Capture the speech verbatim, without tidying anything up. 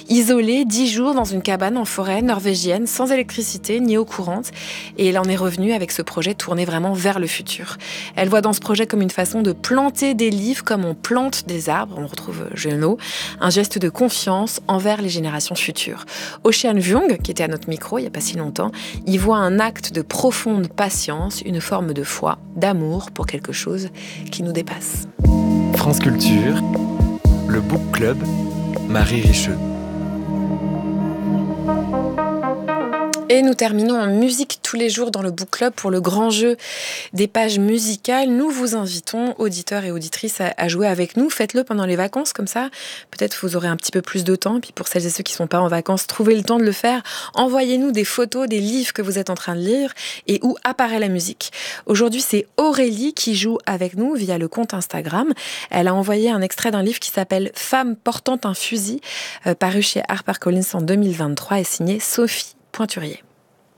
Isolée dix jours dans une cabane en forêt norvégienne, sans électricité ni eau courante. Et elle en est revenue avec ce projet tourné vraiment vers le futur. Elle voit dans ce projet comme une façon de planter des livres comme on plante des arbres. On retrouve Genot, un geste de confiance envers les générations futures. Ocean Vuong, qui était à notre micro il n'y a pas si longtemps, y voit un acte de profonde patience, une forme de foi, d'amour pour quelque chose qui nous dépasse. France Culture, le Book Club, Marie Richeux. Et nous terminons en musique tous les jours dans le Book Club pour le grand jeu des pages musicales. Nous vous invitons, auditeurs et auditrices, à, à jouer avec nous. Faites-le pendant les vacances, comme ça, peut-être vous aurez un petit peu plus de temps. Puis pour celles et ceux qui ne sont pas en vacances, trouvez le temps de le faire. Envoyez-nous des photos des livres que vous êtes en train de lire et où apparaît la musique. Aujourd'hui, c'est Aurélie qui joue avec nous via le compte Instagram. Elle a envoyé un extrait d'un livre qui s'appelle « Femme portant un fusil », euh, paru chez HarperCollins en deux mille vingt-trois et signé Sophie Pointurier.